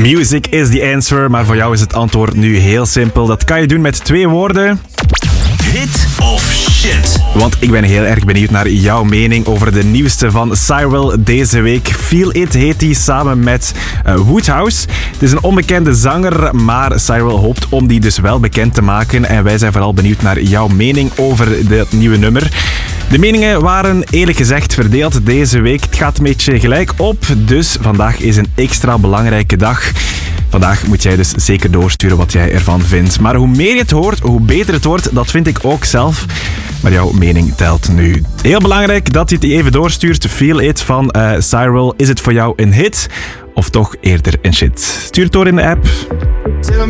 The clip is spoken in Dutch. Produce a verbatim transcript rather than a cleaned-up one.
Music is the answer, maar voor jou is het antwoord nu heel simpel. Dat kan je doen met twee woorden. Hit of shit? Want ik ben heel erg benieuwd naar jouw mening over de nieuwste van Cyril deze week. Feel It heet hij samen met uh, Woodhouse. Het is een onbekende zanger, maar Cyril hoopt om die dus wel bekend te maken. En wij zijn vooral benieuwd naar jouw mening over dit nieuwe nummer. De meningen waren eerlijk gezegd verdeeld deze week. Het gaat een beetje gelijk op, dus vandaag is een extra belangrijke dag. Vandaag moet jij dus zeker doorsturen wat jij ervan vindt. Maar hoe meer je het hoort, hoe beter het wordt. Dat vind ik ook zelf. Maar jouw mening telt nu. Heel belangrijk dat je het even doorstuurt. Feel It van uh, Cyril. Is het voor jou een hit? Of toch eerder een shit? Stuur het door in de app.